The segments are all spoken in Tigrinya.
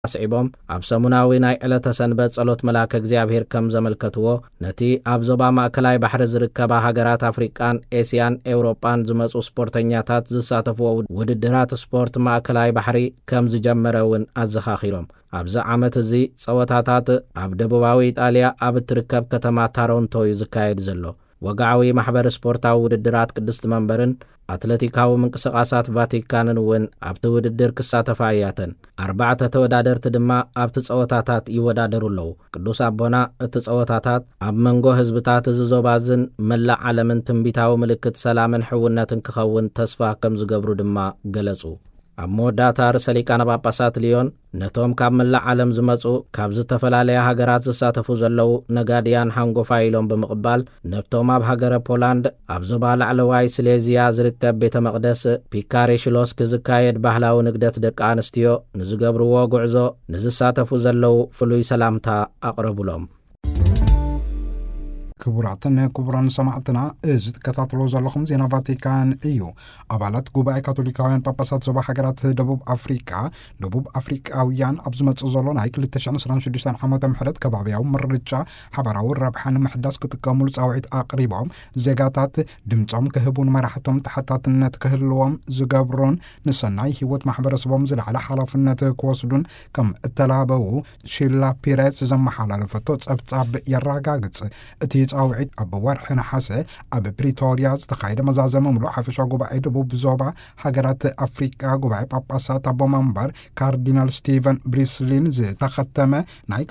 አስዒቦም ኣብ ሰሙናዊ ናይ ዕለተ ሰንበት ጸሎት መላከ እግዚአብሔር ከም ዘመልከትዎ ነቲ ኣብ ዞባ ማእከላይ ባሕሪ ዝርከባ ሃገራት አፍሪቃን ኤስያን ኤውሮጳን ዝመጹ ስፖርተኛታት ዝሳተፍዎ ውድድራት ስፖርት ማእከላይ ባሕሪ ከም ዝጀመረውን ኣዘኻኺሮም ኣብዚ ዓመት እዚ ጸወታታት ኣብ ደቡባዊ ኢጣልያ ኣብ እትርከብ ከተማ ታሮንቶ እዩ ዝካየድ ዘሎ ወጋዓዊ ማሕበር ስፖርታዊ ውድድራት ቅድስቲ መንበርን አትሌቲካዊ ምንቅስቃሳት ቫቲካንን እውን ኣብቲ ውድድር ክሳተፋ እያተን 4 ተወዳደርቲ ድማ ኣብቲ ጸወታታት ይወዳደሩ ኣለዉ ቅዱስ ኣቦና እቲ ጸወታታት ኣብ መንጎ ህዝብታት ዝዞባዝን መላእ ዓለምን ትንቢታዊ ምልክት ሰላምን ሕውነትን ክኸውን ተስፋ ከም ዝገብሩ ድማ ገለጹ ኣብ መወዳእታ ርእሰ ሊቃነ ጳጳሳት ሊዮን ነቶም ካብ መላእ ዓለም ዝመጹ ካብ ዝተፈላለያ ሃገራት ዝሳተፉ ዘለዉ ነጋድያን ሃንጎፋ ኢሎም ብምቕባል ነብቶም ኣብ ሃገረ ፖላንድ ኣብ ዞባ ላዕለዋይ ስሌዝያ ዝርከብ ቤተ መቕደስ ፒካሬ ሽሎስክ ዝካየድ ባህላዊ ንግደት ደቂ ኣንስትዮ ንዝገብርዎ ጉዕዞ ንዝሳተፉ ዘለዉ ፍሉይ ሰላምታ ኣቕረቡሎም ክቡራን ሰማዕትና እዚ ተከታተሉ ዘለኹም ዜና ቫቲካን እዩ ኣባላት ጉባኤ ካቶሊካውያን ጳጳሳት ዞባ ሃገራት ደቡብ አፍሪካውያን ኣብ ዝመጽእ ዘሎ ናይ 2026 ዓመተ ምህረት ከባቢያዊ ምርጫ ሓበራዊ ረብሓን ምሕዳስ ክጥቀሙሉ ጻውዒት ኣቕሪቦም ዜጋታት ድምጾም ክህቡን መራሕቶም ተሓታትነት ክህልዎም ዝገብሩን ንሰናይ ህይወት ማሕበረሰቦም ዝለዓለ ሓላፍነት ክወስዱን ከም እተላበው ሺላ ፒሬስ ዘመሓላለፈቶ ጸብጻብ የረጋግጽ እቲ ጻውዒት ኣብ ወርሒ ነሓሰ ኣብ ፕሪቶሪያ ዝተኻየደ መዛዘመ ምሉእ ሓፈሻ ጉባኤ ደቡብ ዞባ ሃገራት አፍሪካ ጉባኤ ጳጳሳት ኣቦ መንበር ካርዲናል ስቲቨን ብሪስሊን ዝተኸተመ ናይ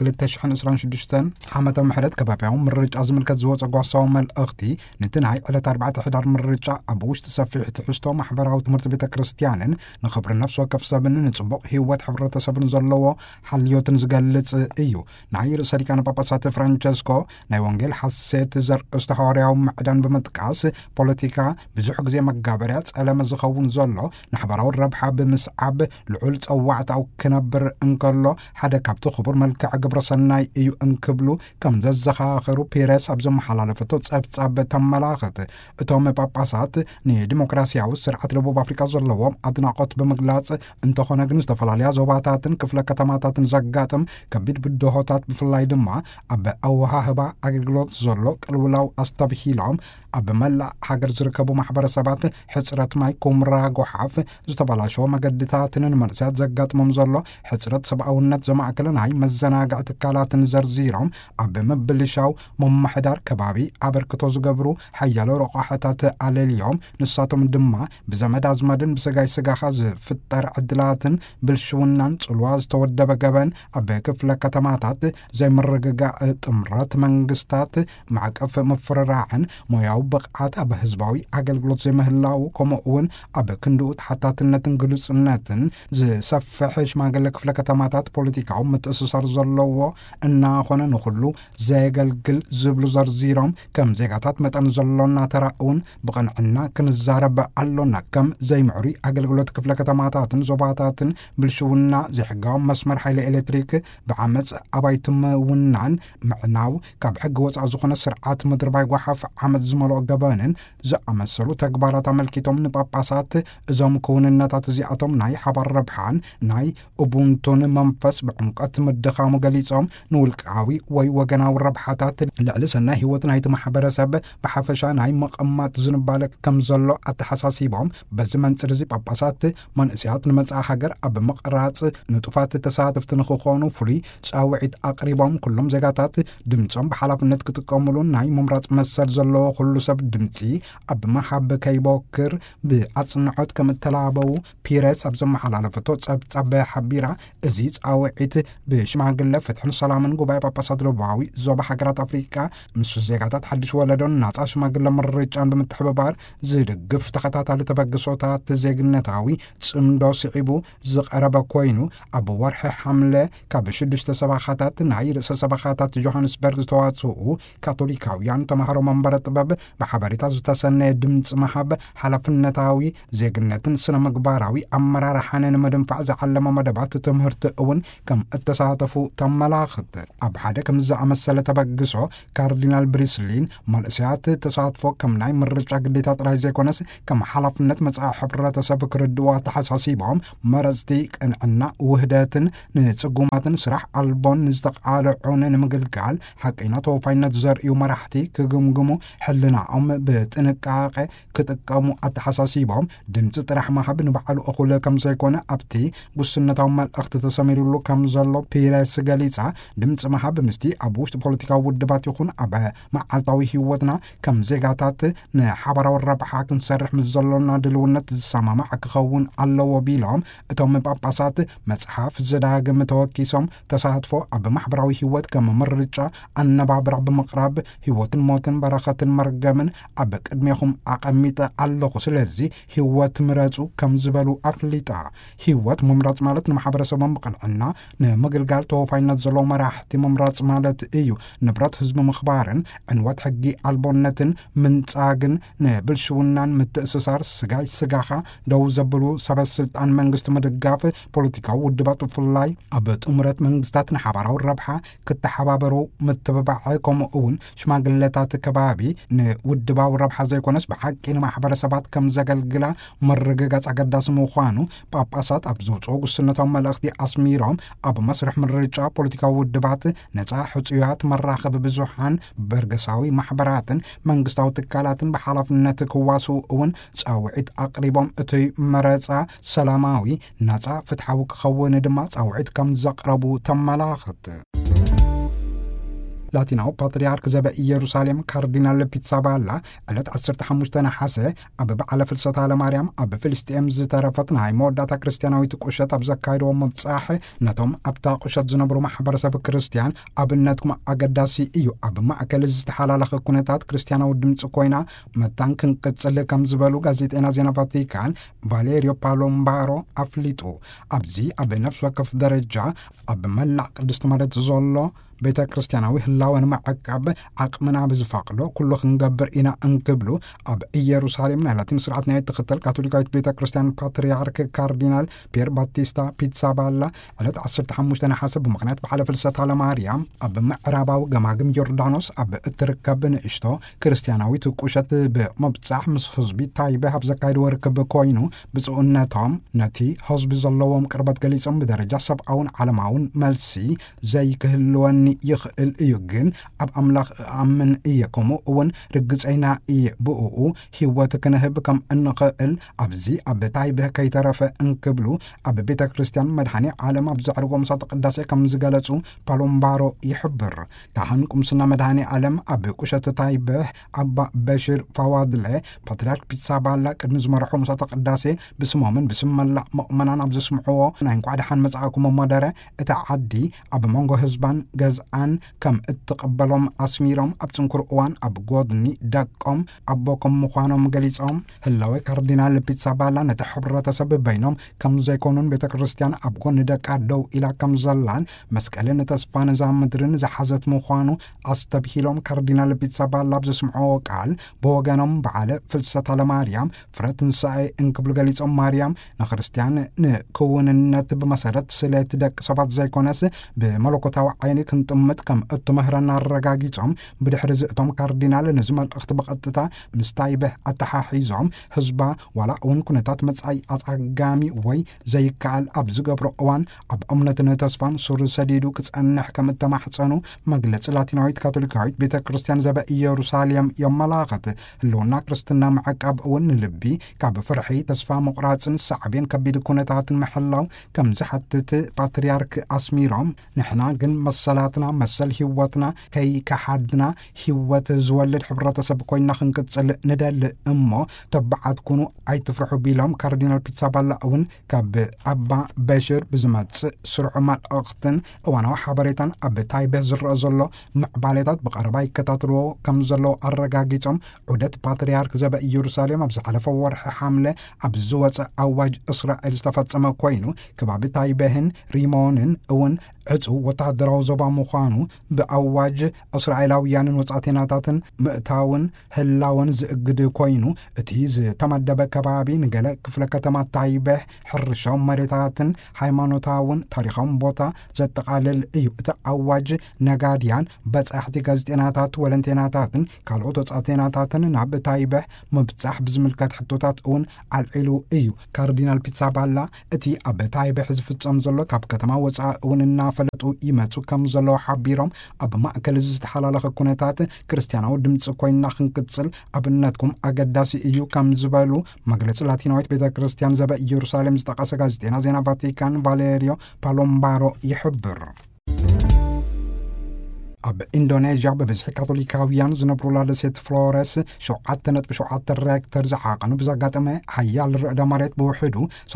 2026 ዓመተ ምህረት ከባቢያዊ ምርጫ ዝምልከት ዝወፀ ጓሳዊ መልእኽቲ ነቲ ናይ ዕለት 4 ሕዳር ምርጫ ኣብ ውሽጢ ሰፊሕ ትሕዝቶ ማሕበራዊ ትምህርቲ ቤተ ክርስቲያንን ንኽብሪ ነፍሲ ወከፍ ሰብን ንጽቡቕ ህይወት ሕብረተሰብን ዘለዎ ሓልዮትን ዝገልጽ እዩ ናይ ርእሰ ሊቃነ ጳጳሳት ፍራንቸስኮ ናይ ወንጌል ሴት ዘርእስተ ሐዋርያዊ ምዕዳን ብምጥቃስ ፖለቲካ ብዙሕ ግዜ መጋበርያ ጸለመ ዝኸውን ዘሎ ንሕበራዊ ረብሓ ብምስዓብ ልዑል ጸዋዕታው ክነብር እንከሎ ሓደ ካብቲ ክቡር መልክዕ ግብረ ሰናይ እዩ እንክብሉ ከም ዘዘኻኽሩ ፒሬስ ኣብ ዘመሓላለፈቶ ጸብጻብ ተመላኽት እቶም ጳጳሳት ንዲሞክራሲያዊ ስርዓት ደቡብ አፍሪካ ዘለዎም ኣድናቆት ብምግላጽ እንተኾነ ግን ዝተፈላለያ ዞባታትን ክፍለ ከተማታትን ዘጋጥም ከቢድ ብድሆታት ብፍላይ ድማ ኣብ ኣወሃህባ ኣገልግሎት ዘሎ ቅልውላው ኣስተብሂሎም ኣብ መላእ ሃገር ዝርከቡ ማሕበረሰባት ሕፅረት ማይ ኩምራ ጎሓፍ ዝተበላሸወ መገድታትን ንመንእሰያት ዘጋጥሞም ዘሎ ሕፅረት ሰብኣውነት ዘማእከለ ናይ መዘናግዒ ትካላትን ዘርዚሮም ኣብ ምብልሻው መማሕዳር ከባቢ ኣበርክቶ ዝገብሩ ሓያሎ ረቑሓታት ኣለልዮም ንሳቶም ድማ ብዘመድ ኣዝማድን ብስጋይ ስጋኻ ዝፍጠር ዕድላትን ብልሽውናን ጽልዋ ዝተወደበ ገበን ኣብ ክፍለ ከተማታት ዘይምርግጋእ ጥምረት መንግስታት ማዕቀፍ መፍረራሕን ሞያዊ ብቕዓት ኣብ ህዝባዊ ኣገልግሎት ዘይምህላው ከምኡውን ኣብ ክንድኡ ተሓታትነትን ግሉጽነትን ዝሰፍሕ ሽማግለ ክፍለ ከተማታት ፖለቲካዊ ምትእስሳር ዘለዎ እናኾነ ንኹሉ ዘየገልግል ዝብሉ ዘርዚሮም ከም ዜጋታት መጠን ዘሎና ተራእውን ብቕንዕና ክንዛረብ ኣሎና ከም ዘይምዕሪ ኣገልግሎት ክፍለ ከተማታትን ዞባታትን ብልሽውና ዘይሕጋዊ መስመር ሓይሊ ኤሌክትሪክ ብዓመፅ ኣባይትምውናን ምዕናው ካብ ሕጊ ወፃእ ዝኾነ ስርዓት ምድሪ ባይ ጓሓፍ ዓመት ዝመልኦ ገበንን ዝኣመሰሉ ተግባራት ኣመልኪቶም ንጳጳሳት እዞም ክውንነታት እዚኣቶም ናይ ሓባር ረብሓን ናይ ኡቡንቱን መንፈስ ብዕምቀት ምድኻሙ ገሊፆም ንውልቃዊ ወይ ወገናዊ ረብሓታት ልዕሊ ሰናይ ህይወት ናይቲ ማሕበረሰብ ብሓፈሻ ናይ መቐማጥ ዝንባለ ከም ዘሎ ኣተሓሳሲቦም በዚ መንፅር እዚ ጳጳሳት መንእስያት ንመጻኢ ሃገር ኣብ ምቕራጽ ንጡፋት ተሳተፍቲ ንክኾኑ ፍሉይ ጻውዒት ኣቕሪቦም ኩሎም ዜጋታት ድምፆም ብሓላፍነት ክጥቀሙሉን ናይ ምምራጽ መሰል ዘለዎ ኩሉ ሰብ ድምፂ ኣብ መሓብ ከይቦክር ብኣጽንዖት ከም እተላበው ፒሬስ ኣብ ዘመሓላለፈቶ ጸብጻብ ሓቢራ እዚ ጻውዒት ብሽማግለ ፍትሕን ሰላምን ጉባኤ ጳጳሳት ደቡባዊ ዞባ ሃገራት አፍሪካ ምስ ዜጋታት ሓድሽ ወለዶን ናጻ ሽማግለ ምርጫን ብምትሕብባር ዝድግፍ ተኸታታሊ ተበግሶታት ዜግነታዊ ጽምዶ ስዒቡ ዝቐረበ ኮይኑ ኣብ ወርሒ ሓምለ ካብ 6 ሰባኻታት ናይ ርእሰ ሰባኻታት ጆሃንስበርግ ዝተዋጽኡ ካቶሊካውያን ተማሃሮ መንበረ ጥበብ በሓበሬታ ዝተሰነ ድምፂ መሃብ ሓላፍነታዊ ዜግነትን ስነ ምግባራዊ ኣመራርሓን ንምድንፋዕ ዝዓለመ መደባት ትምህርቲ እውን ከም እተሳተፉ ተመላኽት ኣብ ሓደ ከም ዝኣመሰለ ተበግሶ ካርዲናል ብሪስሊን መልእስያት ተሳትፎ ከም ናይ ምርጫ ግዴታ ጥራይ ዘይኮነስ ከም ሓላፍነት መጽዓ ሕብረተሰብ ክርድዋ ተሓሳሲቦም መረፅቲ ቅንዕና ውህደትን ንጽጉማትን ስራሕ ኣልቦን ንዝተቃልዑን ንምግልጋል ሓቂና ተወፋይነት ዘርእዩ መራሕቲ ክግምግሙ ሕልናኦም ብጥንቃቄ ክጥቀሙ ኣተሓሳሲቦም ድምፂ ጥራሕ መሃብ ንበዓሉ እኹል ከም ዘይኮነ ኣብቲ ውስነታዊ መልእኽቲ ተሰሚሩሉ ከም ዘሎ ፒረስ ገሊጻ ድምፂ መሃብ ምስቲ ኣብ ውሽጢ ፖለቲካዊ ውድባት ይኹን ኣብ መዓልታዊ ህይወትና ከም ዜጋታት ንሓበራዊ ረብሓ ክንሰርሕ ምስ ዘሎና ድልውነት ዝሰማማዕ ክኸውን ኣለዎ ቢሎም እቶም ጳጳሳት መጽሓፍ ዘዳግም ተወኪሶም ተሳትፎ ኣብ ማሕበራዊ ህይወት ከም ምርጫ ኣነባብራ ብምቕራብ ህይወትን ሞትን በረኸትን መርገምን ኣብ ቅድሜኹም ኣቐሚጠ ኣለኹ ስለዚ ህይወት ምረፁ ከም ዝበሉ ኣፍሊጣ ህይወት ምምራጽ ማለት ንማሕበረሰቦም ብቕንዕና ንምግልጋል ተወፋይነት ዘለዎ መራሕቲ ምምራጽ ማለት እዩ ንብረት ህዝቢ ምኽባርን ዕንወት ሕጊ ኣልቦነትን ምንጻግን ንብልሽውናን ምትእስሳር ስጋይ ስጋኻ ደው ዘብሉ ሰበት ስልጣን መንግስቲ ምድጋፍ ፖለቲካዊ ውድባት ብፍላይ ኣብ ጥምረት መንግስታት ንሓበራዊ ረብሓ ክተሓባበሩ ምትብባዕ ከምኡ እውን ሽማግለታት ከባቢ ንውድባዊ ረብሓ ዘይኮነስ ብሓቂ ንማሕበረሰባት ከም ዘገልግላ መረጋጋጽ ኣገዳሲ ምዃኑ ጳጳሳት ኣብ ዘውፅኦ ውስነታዊ መልእኽቲ ኣስሚሮም ኣብ መስርሕ ምርጫ ፖለቲካዊ ውድባት ነፃ ሕፁያት መራኸቢ ብዙሓን በርገሳዊ ማሕበራትን መንግስታዊ ትካላትን ብሓላፍነት ክዋስኡ እውን ጻውዒት ኣቅሪቦም እቲ መረፃ ሰላማዊ ነፃ ፍትሓዊ ክኸውን ድማ ጻውዒት ከም ዘቕረቡ ተመላኽት ላቲናው ፓትርያርክ ዘበ ኢየሩሳሌም ካርዲናል ፒትሳባላ ዕለት 15 ነሐሴ ኣብ በዓለ ፍልሰታ ለማርያም ኣብ ፍልስጤም ዝተረፈት ናይ መወዳእታ ክርስቲያናዊት ቁሸት ኣብ ዘካይድዎ ምብጻሕ ነቶም ኣብታ ቁሸት ዝነብሩ ማሕበረሰብ ክርስቲያን ኣብነትኩም ኣገዳሲ እዩ ኣብ ማእከል ዝተሓላለኸ ኩነታት ክርስቲያናዊ ድምፂ ኮይና መታን ክንቅጽል ከም ዝበሉ ጋዜጤና ዜና ቫቲካን ቫሌሪዮ ፓሎምባሮ ኣፍሊጡ ኣብዚ ኣብ ነፍሲ ወከፍ ደረጃ ኣብ መላእ ቅድስቲ መሬት ዘሎ ቤተ ክርስቲያናዊ ህላወን ማዕቃብ ዓቅምና ብዝፈቅዶ ኩሉ ክንገብር ኢና እንክብሉ ኣብ ኢየሩሳሌም ናይ ላቲን ስርዓት ናይ ተኸተል ካቶሊካዊት ቤተ ክርስቲያን ፓትርያርክ ካርዲናል ፒየር ባቲስታ ፒትሳባላ ዕለት 15 ነሐሴ ብምኽንያት በዓለ ፍልሰታ ለማርያም ኣብ ምዕራባዊ ገማግም ዮርዳኖስ ኣብ እትርከብ ንእሽቶ ክርስቲያናዊት ቁሸት ብምብጻሕ ምስ ህዝቢ ታይበ ኣብ ዘካይድዎ ርክብ ኮይኑ ብጽኡነቶም ነቲ ህዝቢ ዘለዎም ቅርበት ገሊፆም ብደረጃ ሰብኣውን ዓለማውን መልሲ ዘይክህልወኒ ይኽእል እዩ ግን ኣብ ኣምላኽ ኣምን እየ ከምኡ እውን ርግፀይና እየ ብኡኡ ህይወት ክንህብ ከም እንኽእል ኣብዚ ኣብ ታይበ ከይተረፈ እንክብሉ ኣብ ቤተ ክርስቲያን መድሓኒ ዓለም ኣብ ዘዕርጎ ምሳተ ቅዳሴ ከም ዝገለጹ ፓሎምባሮ ይሕብር ካህን ቁምስና መድሓኒ ዓለም ኣብ ቁሸት ታይበ ኣባ በሽር ፋዋድለ ፓትርያርክ ፒትሳባላ ቅድሚ ዝመርሖ ምሳተ ቅዳሴ ብስሞምን ብስም መላእ ምእመናን ኣብ ዘስምዕዎ ናይ እንኳዕ ደሓን መጽኣኩም መደረ እታ ዓዲ ኣብ መንጎ ህዝባን ገዝኣን ከም እትቀበሎም ኣስሚሮም ኣብ ጽንኩር እዋን ኣብ ጎድኒ ደቆም ኣቦkom ምዃኖም ገሊጾም ህላዌ ካርዲናል ፒትሳባላ ነቲ ሕብረተሰብ በይኖም ከም ዘይኮኑን ቤተ ክርስቲያን ኣብ ጎኒ ደቃ ደው ኢላ ከም ዘላን መስቀልን ተስፋን እዛ ምድርን ዝሓዘት ምዃኑ ኣስተብሂሎም ካርዲናል ፒትሳባላ ኣብ ዘስምዕዎ ቃል ብወገኖም በዓለ ፍልሰታ ለማርያም ፍረ ትንሳኤ እንክብሉ ገሊጾም ማርያም ንክርስቲያን ንክውንነት ብመሰረት ስለት ደቂ ሰባት ዘይኮነስ ብመለኮታዊ ዓይኒ ክንጥምት ከም እትምህረና አረጋጊጾም ብድሕሪ ዝእቶም ካርዲናል ነዚ መልእኽቲ ብቐጥታ ምስታይበ ኣተሓሒዞም ህዝባ ዋላ እውን ኩነታት መጻኢ ኣጻጋሚ ወይ ዘይከኣል ኣብ ዝገብሮ እዋን ኣብ እምነትን ተስፋን ሱር ሰዲዱ ክጸንሕ ከም እተማሕፀኑ መግለፂ ላቲናዊት ካቶሊካዊት ቤተ ክርስቲያን ዘበ ኢየሩሳሌም የመላኽት ህልውና ክርስትና መዓቃብ እውን ንልቢ ካብ ፍርሒ ተስፋ መቁራፅን ሳዕቤን ከቢድ ኩነታትን ምሕላው ከም ዝሓትት ፓትርያርክ ኣስሚሮም ንሕና ግን መሰላትና መሰል ህይወትና ከይ ከሓድና ህይወት ዝወልድ ሕብረተሰብ ኮይና ክንቅጽል ንደሊ እሞ ተባዓት ኩኑ ኣይትፍርሑ ቢሎም ካርዲናል ፒትሳባላ እውን ካብ ኣባ በሽር ብዝመጽእ ስርዑ መልእኽትን እዋናዊ ሓበሬታን ኣብ ታይበ ዝረአ ዘሎ ምዕባለታት ብቐረባ ይከታተልዎ ከም ዘለዎ ኣረጋጊጾም ዑደት ፓትርያርክ ዘበ ኢየሩሳሌም ኣብ ዝሓለፈ ወርሒ ሓምለ ኣብ ዝወፀ ኣዋጅ እስራኤል ዝተፈጸመ ኮይኑ ከባቢ ታይበህን ሪሞንን እውን ዕፁ ወታደራዊ ዞባ ምዃኑ ብኣዋጅ እስራኤላውያንን ወጻእተኛታትን ምእታውን ህላውን ዝእግድ ኮይኑ እቲ ዝተመደበ ከባቢ ንገለ ክፍለ ከተማ ታይበህ ሕርሻዊ መሬታትን ሃይማኖታውን ታሪኻውን ቦታ ዘጠቃልል እዩ። እቲ ኣዋጅ ነጋድያን በጻሕቲ ጋዜጠኛታት ወለንቴናታትን ካልኦት ወጻእተኛታትን ናብ ታይበህ ምብጻሕ ብዝምልከት ሕቶታት እውን ኣልዒሉ እዩ። ካርዲናል ፒትሳባላ እቲ ኣብ ታይበህ ዝፍጸም ዘሎ ካብ ከተማ ወፃኢ እውን እናፈለጡ ይመጹ ከም ዘለዎ ሓቢሮም ኣብ ማእከል ዝተሓላለኸ ኩነታት ክርስቲያናዊ ድምፂ ኮይንና ክንቅጽል ኣብነትኩም ኣገዳሲ እዩ ከም ዝበሉ መግለጺ ላቲናዊት ቤተ ክርስቲያን ዘበ ኢየሩሳሌም ዝጠቐሰ ጋዜጠና ዜና ቫቲካን ቫሌሪዮ ፓሎምባሮ ይሕብር። ኣብ ኢንዶኔዥያ በብዝሒ ካቶሊካውያን ዝነብሩላ ደሴት ፍሎረስ 7.7 ሬክተር ዝዓቐኑ ብዘጋጠመ ሓያል ርዕደ መሬት ብውሕዱ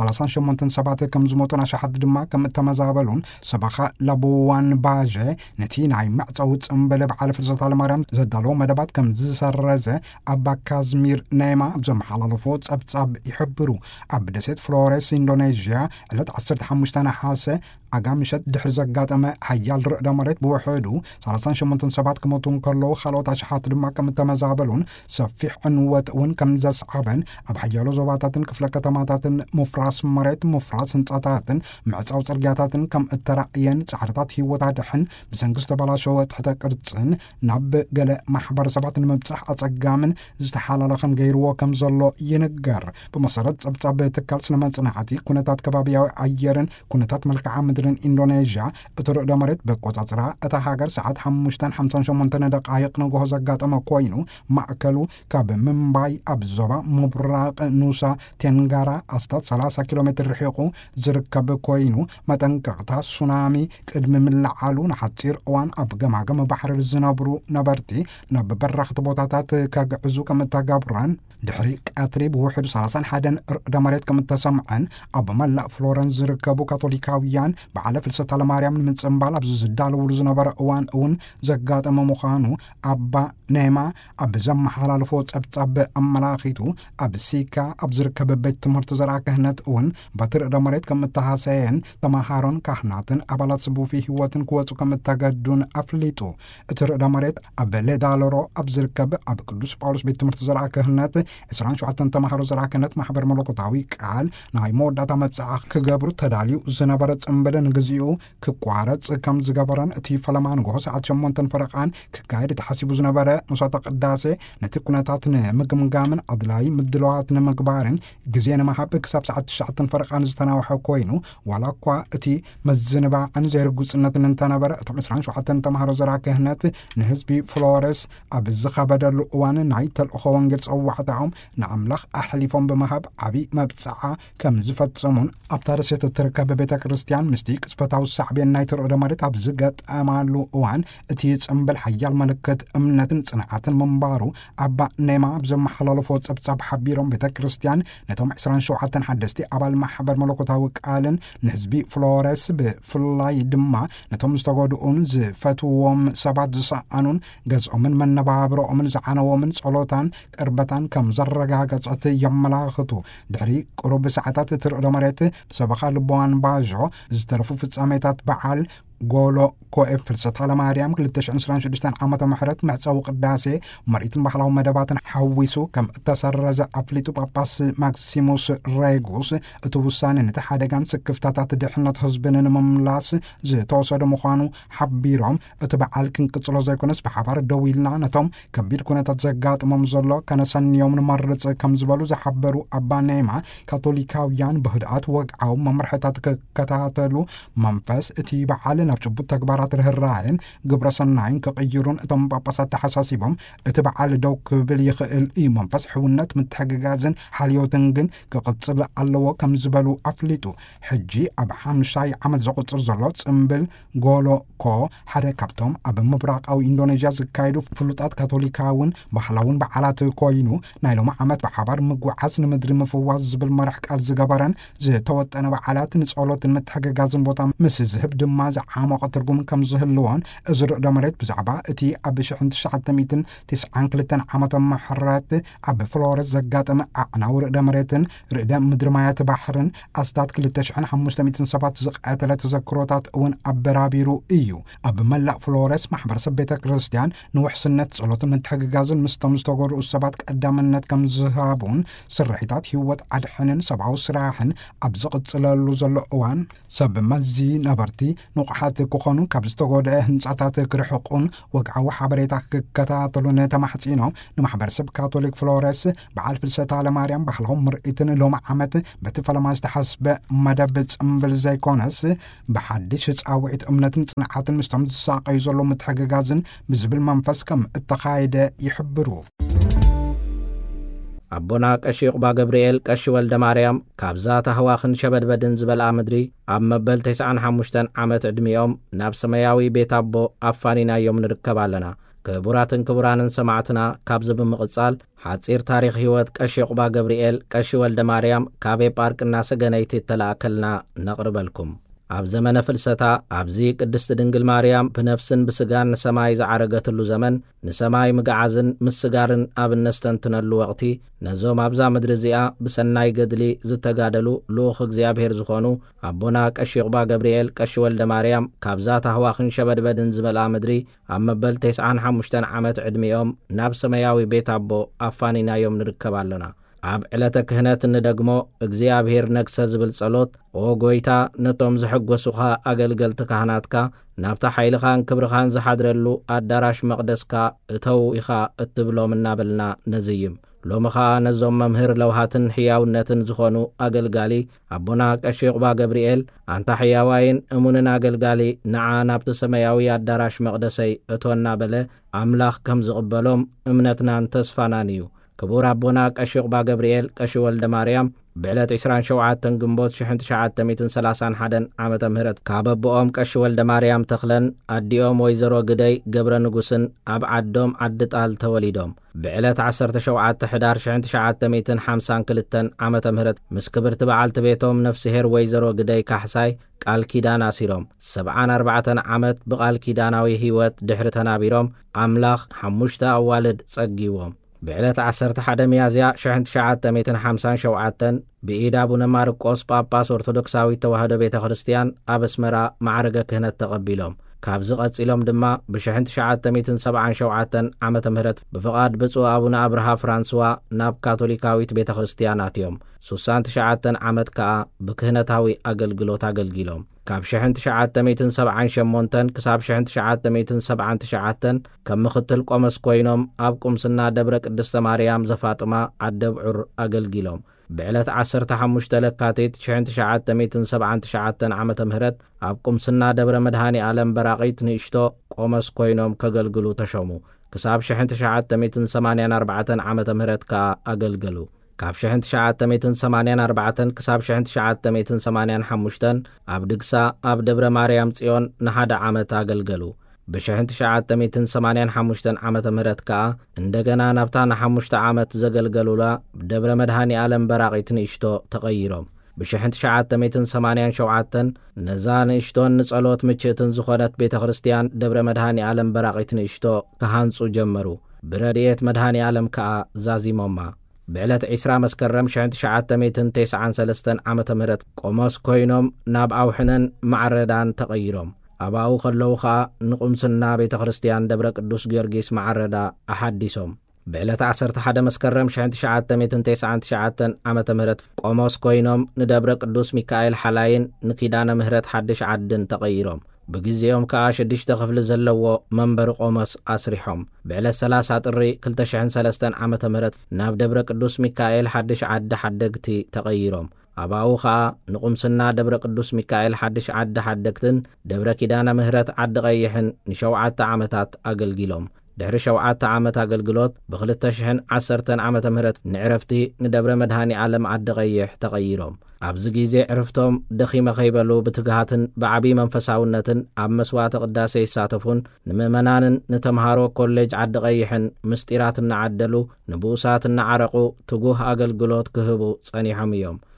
38 ሰባት ከም ዝሞቱን ኣሽሓት ድማ ከም እተመዛበሉን ሰባኻ ላቡዋን ባዤ ነቲ ናይ መዕፀዊ ጽምብል በዓለ ፍልሰታ ለማርያም ዘዳለዎ መደባት ከም ዝሰረዘ ኣባ ካዝሚር ኔማ ብዘመሓላለፎ ጸብጻብ ይሕብሩ። ኣብ ደሴት ፍሎረስ ኢንዶኔዥያ ዕለት 15 ነሓሰ ኣጋምሸት ድሕሪ ዘጋጠመ ሓያል ርዕደ መሬት ብውሕዱ 38 ሰባት ክሞቱን ከለዉ ካልኦት ኣሽሓት ድማ ከም እተመዛበሉን ሰፊሕ ዕንወት እውን ከም ዘስዓበን ኣብ ሓያሎ ዞባታትን ክፍለ ከተማታትን ምፍራስ መሬት ምፍራስ ህንጻታትን ምዕጻው ጽርግያታትን ከም እተራእየን ጻዕርታት ህይወት ኣድሕን ብሰንኪ ዝተበላሸወ ትሕተ ቅርጽን ናብ ገለ ማሕበረሰባት ንምብጻሕ ኣጸጋምን ዝተሓላለኸን ገይርዎ ከም ዘሎ ይንገር። ብመሰረት ጸብጻብ ትካል ስነ መጽናዕቲ ኩነታት ከባቢያዊ ኣየርን ኩነታት መልክዓ ምድርን ኢንዶኔዥያ እቲ ርዕደ መሬት በቆጻጽራ እታ ሃገር ሰዓት 5:58 ደቃይቕ ንጎሆ ዘጋጠመ ኮይኑ ማእከሉ ካብ ምምባይ ኣብ ዞባ ምብራቕ ኑሳ ቴንጋራ ኣስታት 30 ኪሎ ሜትር ርሒቑ ዝርከብ ኮይኑ መጠንቀቕታ ሱናሚ ቅድሚ ምልዓሉ ንሓፂር እዋን ኣብ ገማገም ባሕሪ ዝነብሩ ነበርቲ ናብ በረኽቲ ቦታታት ከግዕዙ ከም እተገብረን ድሕሪ ቀትሪ ብውሕዱ 31 ርዕደ መሬት ከም እተሰምዐን ኣብ መላእ ፍሎረንስ ዝርከቡ ካቶሊካውያን በዓለ ፍልሰታ ለማርያም ንምጽምባል ኣብ ዝዳለውሉ ዝነበረ እዋን እውን ዘጋጠመ ምዃኑ ኣባ ኔማ ኣብ ዘመሓላልፎ ጸብጻብ ኣመላኺቱ ኣብ ሲካ ኣብ ዝርከብ ቤት ትምህርቲ ዘርአ ክህነት እውን በቲ ርዕደ መሬት ከም እተሃሰየን ተማሃሮን ካህናትን ኣባላት ጽቡፊ ህይወትን ክወፁ ከም እተገዱን ኣፍሊጡ። እቲ ርዕደ መሬት ኣብ ሌዳሎሮ ኣብ ዝርከብ ኣብ ቅዱስ ጳውሎስ ቤት ትምህርቲ ዘርአ ክህነት 27 ተማሃሮ ዘርአ ክህነት ማሕበር መለኮታዊ ቃል ናይ መወዳእታ መብጽዓ ክገብሩ ተዳልዩ ዝነበረ ጽምብል ንግዚኡ ክቋረጽ ከም ዝገበረን እቲ ፈለማ ንጎሆ ሰዓት 8 ፈረቓን ክካየድ ተሓሲቡ ዝነበረ ንሳተ ቅዳሴ ነቲ ኩነታት ንምግምጋምን ኣድላይ ምድለዋት ንምግባርን ግዜ ንምሃብ ክሳብ ሰዓት 9 ፈረቓን ዝተናውሐ ኮይኑ ዋላ እኳ እቲ መዝንባዕን ዘይርጉጽነትን እንተነበረ እቶም 27 ተማሃሮ ዘርአ ክህነት ንህዝቢ ፍሎረስ ኣብ ዝኸበደሉ እዋን ናይ ተልእኾ ወንጌል ጸዋዕታኦም ንኣምላኽ ኣሕሊፎም ብምሃብ ዓብዪ መብጽዓ ከም ዝፈጸሙን ኣብታ ደሴት እትርከብ ቤተ ክርስቲያን ምስቲ ቅጽበታዊ ሳዕቤን ናይ ርዕደ መሬት ኣብ ዝገጠማሉ እዋን እቲ ጽምብል ሓያል ምልክት እምነትን ጽንዓትን ምንባሩ ኣባ ኔማ ብዘመሓላለፎ ጸብጻብ ሓቢሮም ቤተ ክርስቲያን ነቶም 27 ሓደስቲ ኣባል ማሕበር መለኮታዊ ቃልን ንህዝቢ ፍሎረስ ብፍላይ ድማ ነቶም ዝተጎድኡን ዝፈትዎም ሰባት ዝሰኣኑን ገዝኦምን መነባብሮኦምን ዝዓነዎምን ጸሎታን ቅርበታን ከም ዘረጋገጸት የመላኽቱ። ድሕሪ ቁሩብ ሰዓታት እቲ ርዕደ መሬት ብሰበኻ ልቦዋን ባዦ ዝተረፉ ፍጻሜታት በዓል ጎሎ ኮኤፍ ፍልሰታ ለማርያም 2026 ዓመተ ምሕረት መዕፀዊ ቅዳሴ መሪትን ባህላዊ መደባትን ሓዊሱ ከም እተሰረዘ ኣፍሊጡ ጳጳስ ማክሲሙስ ሬጉስ እቲ ውሳነ ነቲ ሓደጋን ስክፍታታት ድሕነት ህዝብን ንምምላስ ዝተወሰደ ምዃኑ ሓቢሮም እቲ በዓል ክንቅጽሎ ዘይኮነስ ብሓባር ደው ኢልና ነቶም ከቢድ ኩነታት ዘጋጥሞም ዘሎ ከነሰንዮም ንመርጽ ከም ዝበሉ ዝሓበሩ ኣባ ኔማ ካቶሊካውያን ብህድኣት ወግዓዊ መምርሕታት ክከታተሉ መንፈስ እቲ በዓል ናብ ጭቡጥ ተግባራት ርህራይን ግብረ ሰናይን ክቕይሩን እቶም ጳጳሳት ተሓሳሲቦም እቲ በዓል ደው ክብል ይኽእል እዩ መንፈስ ሕውነት ምትሕግጋዝን ሓልዮትን ግን ክቕጽል ኣለዎ ከም ዝበሉ ኣፍሊጡ። ሕጂ ኣብ 5 ዓመት ዘቁጽር ዘሎ ጽምብል ጎሎ ኮ ሓደ ካብቶም ኣብ ምብራቃዊ ኢንዶኔዥያ ዝካየዱ ፍሉጣት ካቶሊካውን ባህላውን በዓላት ኮይኑ ናይ ሎሚ ዓመት ብሓባር ምጉዓዝ ንምድሪ ምፍዋዝ ዝብል መርሕ ቃል ዝገበረን ዝተወጠነ በዓላት ንጸሎትን ምትሕግጋዝን ቦታ ምስ ዝህብ ድማ ዓመቕ ትርጉም ከም ዝህልዎን እዚ ርዕደ መሬት ብዛዕባ እቲ ኣብ 1992 ዓመተ ምህረት ኣብ ፍሎረስ ዘጋጠመ ዓቕናዊ ርዕደ መሬትን ርዕደ ምድሪ ማያት ባሕርን ኣስታት 2500 ሰባት ዝቐተለ ተዘክሮታት እውን ኣበራቢሩ እዩ። ኣብ መላእ ፍሎረስ ማሕበረሰብ ቤተ ክርስቲያን ንውሕስነት ጸሎትን ምትሕግጋዝን ምስቶም ዝተጎድኡ ሰባት ቀዳምነት ከም ዝሃቡን ስርሒታት ህይወት ኣድሕንን ሰብኣዊ ስራሕን ኣብ ዝቕጽለሉ ዘሎ እዋን ሰብ መዚ ነበርቲ ንቑሓት ክኾኑ ካብ ዝተጎድአ ህንጻታት ክርሕቁን ወግዓዊ ሓበሬታ ክከታተሉን ተማሕጺኖም ንማሕበረሰብ ካቶሊክ ፍሎረስ በዓል ፍልሰታ ለማርያም ባህላዊ ምርኢትን ሎሚ ዓመት በቲ ፈለማ ዝተሓስበ መደብ ጽምብል ዘይኮነስ ብሓድሽ ጻውዒት እምነትን ጽንዓትን ምስቶም ዝሳቀዩ ዘሎ ምትሕግጋዝን ብዝብል መንፈስ ከም እተኻየደ ይሕብሩ። አቦና ቀሺ ቁባ ገብርኤል ቀሺ ወልደ ማርያም ካብዛ ተህዋኽን ሸበድበድን ዝበልአ ምድሪ ኣብ መበል 95 ዓመት ዕድሚኦም ናብ ሰማያዊ ቤት ኣቦ ኣፋኒናዮም ንርከብ ኣለና። ክቡራትን ክቡራንን ሰማዕትና ካብዚ ብምቕጻል ሓጺር ታሪኽ ህይወት ቀሺ ቁባ ገብርኤል ቀሺ ወልደ ማርያም ካብ ጳርቅና ሰገነይቲ ተላእከልና ነቕርበልኩም። ኣብ ዘመነ ፍልሰታ ኣብዚ ቅድስቲ ድንግል ማርያም ብነፍስን ብስጋን ንሰማይ ዝዓረገትሉ ዘመን ንሰማይ ምግዓዝን ምስጋርን ኣብ ነስተንትነሉ ወቕቲ ነዞም ኣብዛ ምድሪ እዚኣ ብሰናይ ገድሊ ዝተጋደሉ ልኡኽ እግዚኣብሔር ዝኾኑ ኣቦና ቀሺ ቁባ ገብርኤል ቀሺ ወልደ ማርያም ካብዛ ታህዋኽን ሸበድበድን ዝበልአ ምድሪ ኣብ መበል 95 ዓመት ዕድሚኦም ናብ ሰማያዊ ቤት ኣቦ ኣፋኒናዮም ንርከብ ኣለና። ኣብ ዕለተ ክህነት እንደግሞ እግዚአብሔር ነግሰ ዝብል ጸሎት ኦ ጎይታ ነቶም ዝሕጐሱኻ ኣገልገልቲ ካህናትካ ናብታ ኃይልኻን ክብርኻን ዝሓድረሉ ኣዳራሽ መቕደስካ እተው ኢኻ እትብሎም እናበልና ነዝይም። ሎሚ ኸዓ ነዞም መምህር ለውሃትን ሕያውነትን ዝኾኑ ኣገልጋሊ ኣቦና ቀሺ ቁባ ገብርኤል ኣንታ ሕያዋይን እሙንን ኣገልጋሊ ንዓ ናብቲ ሰማያዊ ኣዳራሽ መቕደሰይ እቶና በለ ኣምላኽ ከም ዝቕበሎም እምነትናን ተስፋናን እዩ። ክቡር ኣቦና ቀሺ ቁባ ገብርኤል ቀሺ ወልደ ማርያም ብዕለት 27 ግንቦት 1931 ዓመተ ምህረት ካብ ኣቦኦም ቀሺ ወልደ ማርያም ተኽለን ኣዲኦም ወይዘሮ ግደይ ገብረ ንጉስን ኣብ ዓዶም ዓድጣል ተወሊዶም ብዕለት 17 ሕዳር 1952 ዓመተ ምህረት ምስ ክብርቲ በዓልቲ ቤቶም ነፍስሄር ወይዘሮ ግደይ ካሕሳይ ቃል ኪዳን ኣሲሮም 74 ዓመት ብቓል ኪዳናዊ ህይወት ድሕሪ ተናቢሮም ኣምላኽ 5 ኣዋልድ ጸጊዎም። ብዕለት 11 ሚያዝያ 1957 ብኢድ ኣቡነ ማርቆስ ጳጳስ ኦርቶዶክሳዊ ተዋህዶ ቤተ ክርስቲያን ኣብ ኣስመራ ማዕረገ ክህነት ተቐቢሎም ካብዚ ቀጺሎም ድማ ብ1977 ዓመተ ምህረት ብፍቓድ ብፁዕ ኣቡነ አብርሃ ፍራንስዋ ናብ ካቶሊካዊት ቤተ ክርስቲያን ኣትዮም 69 ዓመት ከዓ ብክህነታዊ ኣገልግሎት ኣገልጊሎም ካብ 1978 ክሳብ 1979 ከም ምኽትል ቆመስ ኮይኖም ኣብ ቁምስና ደብረ ቅድስተ ማርያም ዘፋጥማ ዓደብዑር ኣገልጊሎም ብዕለት 15 ለካቲት 1979 ዓመተ ምህረት ኣብ ቁምስና ደብረ መድሃኒ ዓለም በራቒት ንእሽቶ ቆመስ ኮይኖም ከገልግሉ ተሾሙ ክሳብ 1984 ዓመተ ምህረት ከዓ ኣገልገሉ ካብ 1984 ክሳብ 1985 ኣብ ድግሳ ኣብ ደብረ ማርያም ጽዮን ንሓደ ዓመት ኣገልገሉ ብ1985 ዓመተ ምህረት ከዓ እንደገና ናብታ ን5 ዓመት ዘገልገሉላ ደብረ መድሃኒ ዓለም በራቒት ንእሽቶ ተቐይሮም ብ1987 ነዛ ንእሽቶን ንጸሎት ምችእትን ዝኾነት ቤተ ክርስቲያን ደብረ መድሃኒ ዓለም በራቒት ንእሽቶ ክሃንጹ ጀመሩ ብረድኤት መድሃኒ ዓለም ከዓ ዛዚሞማ ብዕለት 20 መስከረም 1993 ዓመተ ምህረት ቆሞስ ኮይኖም ናብ ኣውሕነን ማዕረዳን ተቐይሮም ኣባኡ ኸለዉ ኸዓ ንቁምስና ቤተ ክርስቲያን ደብረ ቅዱስ ጊዮርጊስ ማዕረዳ ኣሓዲሶም ብዕለት 11 መስከረም 1999 ዓመተ ምህረት ቆሞስ ኮይኖም ንደብረ ቅዱስ ሚካኤል ሓላይን ንኪዳነ ምህረት ሓድሽ ዓድን ተቐይሮም ብግዚኦም ከዓ 6 ክፍሊ ዘለዎ መንበሪ ቆሞስ ኣስሪሖም ብዕለት 30 ጥሪ 2003 ዓመተ ምህረት ናብ ደብረ ቅዱስ ሚካኤል ሓድሽ ዓዲ ሓደግቲ ተቐይሮም ኣባኡ ከዓ ንቁምስና ደብረ ቅዱስ ሚካኤል ሓድሽ ዓዲ ሓደግትን ደብረ ኪዳነ ምህረት ዓዲ ቀይሕን ን7 ዓመታት ኣገልጊሎም ድሕሪ 7 ዓመት ኣገልግሎት ብ2010 ዓመተ ምህረት ንዕረፍቲ ንደብረ መድሃኒ ዓለም ዓዲ ቀይሕ ተቐይሮም ኣብዚ ግዜ ዕርፍቶም ደኺመ ኸይበሉ ብትግሃትን ብዓቢ መንፈሳውነትን ኣብ መስዋዕተ ቅዳሴ ይሳተፉን ንምእመናንን ንተምሃሮ ኮሌጅ ዓዲ ቀይሕን ምስጢራት እናዓደሉ ንብኡሳት እናዓረቑ ትጉህ ኣገልግሎት ክህቡ ጸኒሖም እዮም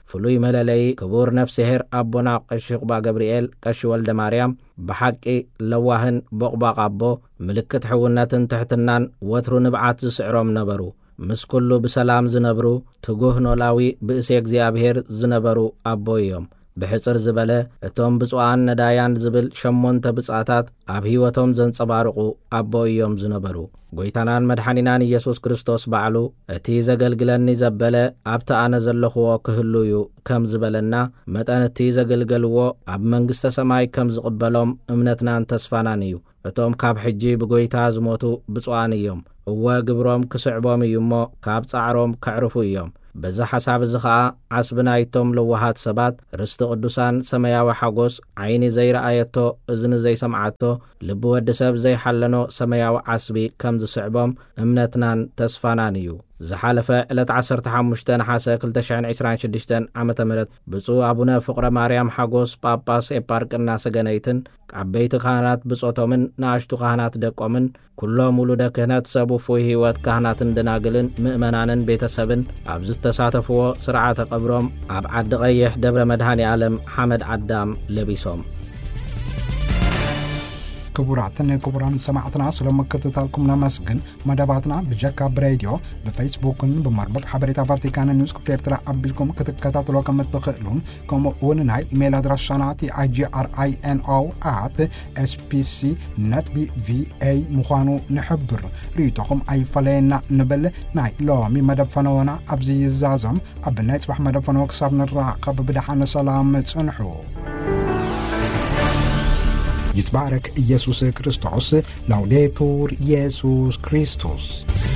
ፍሉይ መለለይ ክቡር ነፍስሄር ኣቦና ቀሺ ቁባ ገብርኤል ቀሺ ወልደ ማርያም ብሓቂ ለዋህን ቦቕባቕ ኣቦ ምልክት ሕውነትን ትሕትናን ወትሩ ንብዓት ዝስዕሮም ነበሩ ምስ ኩሉ ብሰላም ዝነብሩ ትጉህ ኖላዊ ብእሴ እግዚኣብሔር ዝነበሩ ኣቦ እዮም ብሕፅር ዝበለ እቶም ብፁዓን ነዳያን ዝብል 8 ብጻታት ኣብ ህይወቶም ዘንጸባርቑ ኣቦ እዮም ዝነበሩ ጎይታናን መድሓኒናን ኢየሱስ ክርስቶስ ባዕሉ እቲ ዘገልግለኒ ዘበለ ኣብቲ ኣነ ዘለኽዎ ክህልዩ ከም ዝበለና መጠን እቲ ዘገልገልዎ ኣብ መንግስተ ሰማይ ከም ዝቕበሎም እምነትናን ተስፋናን እዩ እቶም ካብ ሕጂ ብጎይታ ዝሞቱ ብፁዓን እዮም እወ ግብሮም ክስዕቦም እዩ እሞ ካብ ጻዕሮም ከዕርፉ እዮም በዛ ሓሳብ እዚ ኸዓ ዓስብናይቶም ልዋሃት ሰባት ርስቲ ቅዱሳን ሰማያዊ ሓጎስ ዓይኒ ዘይረኣየቶ እዝኒ ዘይሰምዓቶ ልቢ ወዲ ሰብ ዘይሓለኖ ሰማያዊ ዓስቢ ከም ዝስዕቦም እምነትናን ተስፋናን እዩ ዝሓለፈ ዕለት 15 ነሓሰ 2026 ዓመተ ምህረት ብፁዕ አቡነ ፍቅረ ማርያም ሓጎስ ጳጳስ ኤፓርቅና ሰገነይትን ዓበይቲ ካህናት ብጾቶምን ናኣሽቱ ካህናት ደቆምን ኩሎም ውሉደ ክህነት ሰቡፉ ህይወት ካህናትን ደናግልን ምእመናንን ቤተሰብን ኣብ ዝተሳተፍዎ ስርዓተ ቀብሮም ኣብ ዓዲ ቀይሕ ደብረ መድሃኒ ዓለም ሓመድ ዓዳም ለቢሶም كبراتنا كبران سمعتنا سلام كتتالكم نمسكن مداباتنا بجاكا براديو بفيسبوك بمربط حبريتا فاتيكان نيوز كفيرترا قبلكم كتكتاتلو كما تخيلون كما ونناي ايميل ادرس شاناتي igrino@spc.netbva مخانو نحبر ريتوكم اي فلينا نبل ناي لو مي مدب فنونا ابزي الزازم ابنايت بح مدب فنوك صابنا الراقب بدحان سلام تسنحو يتبارك يسوع كريستوس لوديتور يسوع كريستوس